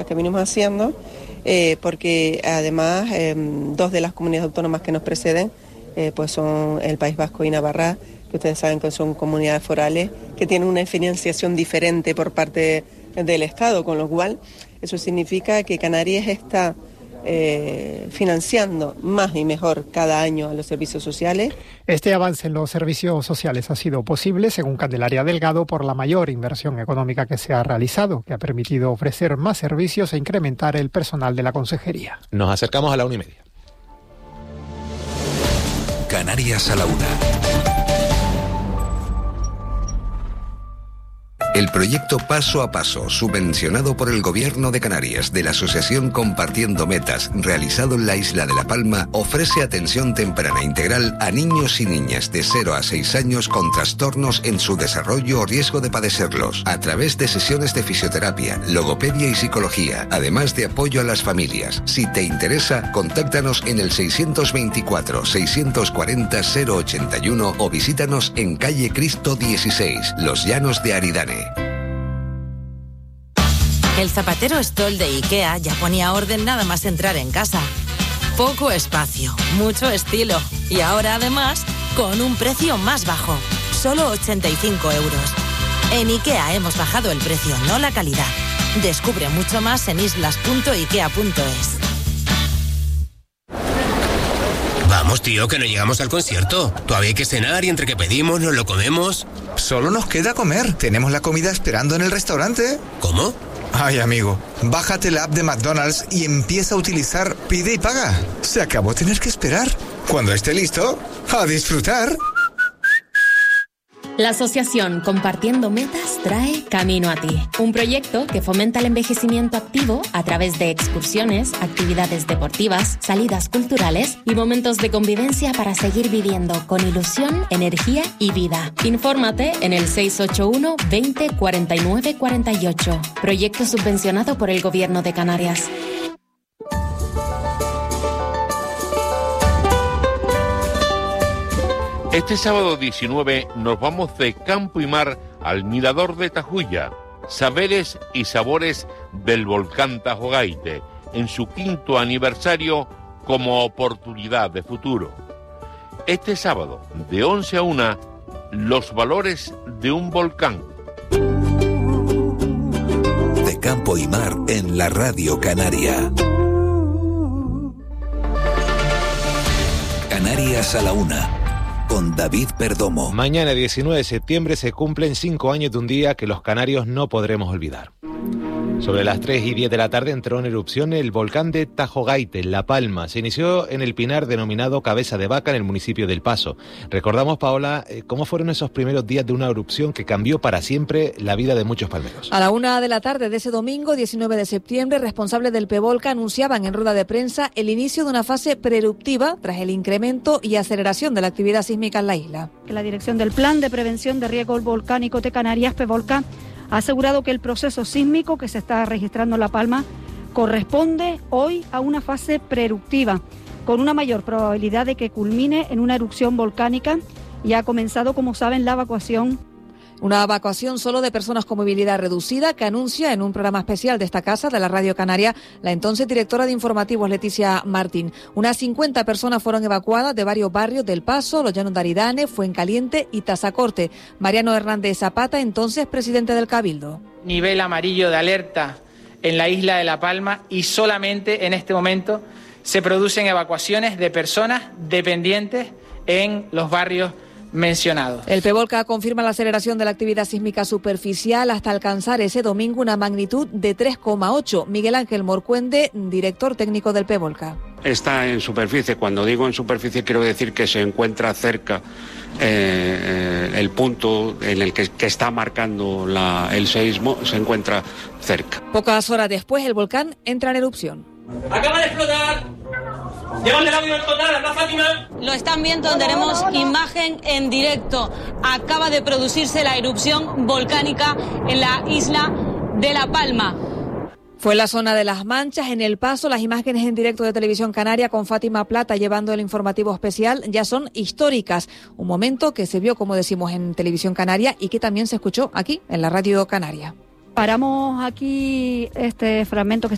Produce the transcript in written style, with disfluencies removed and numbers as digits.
Que venimos haciendo, porque además dos de las comunidades autónomas que nos preceden pues son el País Vasco y Navarra, que ustedes saben que son comunidades forales que tienen una financiación diferente por parte del Estado, con lo cual eso significa que Canarias está financiando más y mejor cada año a los servicios sociales. Este avance en los servicios sociales ha sido posible, según Candelaria Delgado, por la mayor inversión económica que se ha realizado, que ha permitido ofrecer más servicios e incrementar el personal de la consejería. Nos acercamos a la 1:30. Canarias a la 1. El proyecto Paso a Paso, subvencionado por el Gobierno de Canarias de la Asociación Compartiendo Metas, realizado en la isla de La Palma, ofrece atención temprana integral a niños y niñas de 0 a 6 años con trastornos en su desarrollo o riesgo de padecerlos, a través de sesiones de fisioterapia, logopedia y psicología, además de apoyo a las familias. Si te interesa, contáctanos en el 624 640 081 o visítanos en calle Cristo 16, Los Llanos de Aridane. El zapatero Stoll de IKEA ya ponía orden nada más entrar en casa. Poco espacio, mucho estilo. Y ahora además, con un precio más bajo. Solo 85 euros. En IKEA hemos bajado el precio, no la calidad. Descubre mucho más en islas.ikea.es. Vamos, tío, que no llegamos al concierto. Todavía hay que cenar y entre que pedimos nos lo comemos. Solo nos queda comer. Tenemos la comida esperando en el restaurante. ¿Cómo? Ay, amigo, bájate la app de McDonald's y empieza a utilizar Pide y Paga. Se acabó tener que esperar. Cuando esté listo, a disfrutar. La asociación Compartiendo Metas trae Camino a Ti, un proyecto que fomenta el envejecimiento activo a través de excursiones, actividades deportivas, salidas culturales y momentos de convivencia para seguir viviendo con ilusión, energía y vida. Infórmate en el 681 20 49 48. Proyecto subvencionado por el Gobierno de Canarias. Este sábado 19 nos vamos de campo y mar al Mirador de Tajuya, saberes y sabores del volcán Tajogaite, en su 5º aniversario como oportunidad de futuro. Este sábado, de 11 a 1, los valores de un volcán. De campo y mar en la Radio Canaria. Canarias a la 1. Con David Perdomo. Mañana, 19 de septiembre, se cumplen 5 años de un día que los canarios no podremos olvidar. Sobre las 3:10 de la tarde entró en erupción el volcán de Tajogaite, en La Palma. Se inició en el pinar denominado Cabeza de Vaca, en el municipio del Paso. Recordamos, Paola, cómo fueron esos primeros días de una erupción que cambió para siempre la vida de muchos palmeros. A la 1 de la tarde de ese domingo, 19 de septiembre, responsables del PEVOLCA anunciaban en rueda de prensa el inicio de una fase preeruptiva tras el incremento y aceleración de la actividad sísmica en la isla. La dirección del Plan de Prevención de Riesgo Volcánico de Canarias, PEVOLCA, ha asegurado que el proceso sísmico que se está registrando en La Palma corresponde hoy a una fase preeruptiva, con una mayor probabilidad de que culmine en una erupción volcánica, y ha comenzado, como saben, la evacuación. Una evacuación solo de personas con movilidad reducida que anuncia en un programa especial de esta casa, de la Radio Canaria, la entonces directora de informativos Leticia Martín. Unas 50 personas fueron evacuadas de varios barrios del Paso, Los Llanos de Aridane, Fuencaliente y Tazacorte. Mariano Hernández Zapata, entonces presidente del Cabildo. Nivel amarillo de alerta en la isla de La Palma, y solamente en este momento se producen evacuaciones de personas dependientes en los barrios mencionados. El PEVOLCA confirma la aceleración de la actividad sísmica superficial hasta alcanzar ese domingo una magnitud de 3,8. Miguel Ángel Morcuende, director técnico del PEVOLCA. Está en superficie. Cuando digo en superficie quiero decir que se encuentra cerca el punto en el que está marcando el seísmo, se encuentra cerca. Pocas horas después el volcán entra en erupción. ¡Acaba de explotar! ¡Llevan el audio total, anda Fátima! Lo están viendo, tenemos imagen en directo. Acaba de producirse la erupción volcánica en la isla de La Palma. Fue en la zona de Las Manchas, en El Paso. Las imágenes en directo de Televisión Canaria con Fátima Plata llevando el informativo especial ya son históricas. Un momento que se vio, como decimos, en Televisión Canaria y que también se escuchó aquí en la Radio Canaria. Paramos aquí este fragmento que